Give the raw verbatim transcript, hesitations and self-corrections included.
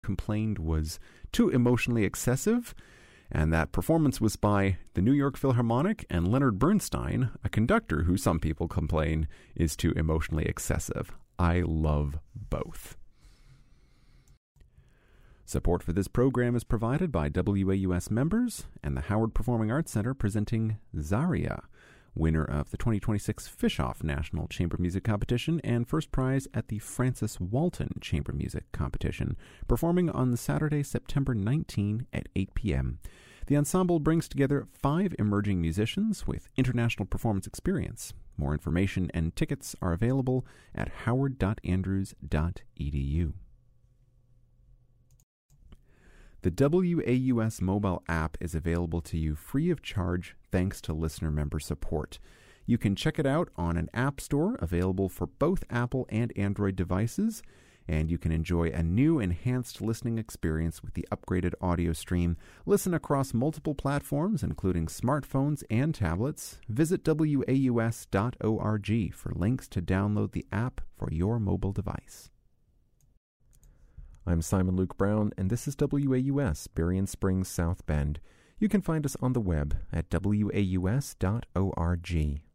complained was too emotionally excessive, and that performance was by the New York Philharmonic and Leonard Bernstein, a conductor who some people complain is too emotionally excessive. I love both. Support for this program is provided by W A U S members and the Howard Performing Arts Center, presenting Zaria, winner of the twenty twenty-six Fischoff National Chamber Music Competition and first prize at the Francis Walton Chamber Music Competition, performing on Saturday, September nineteenth at eight p.m. The ensemble brings together five emerging musicians with international performance experience. More information and tickets are available at howard dot andrews dot e d u. The W A U S mobile app is available to you free of charge thanks to listener member support. You can check it out on an app store available for both Apple and Android devices, and you can enjoy a new enhanced listening experience with the upgraded audio stream. Listen across multiple platforms, including smartphones and tablets. Visit w a u s dot org for links to download the app for your mobile device. I'm Simon Luke Brown, and this is W A U S, Berrien Springs, South Bend. You can find us on the web at w a u s dot org.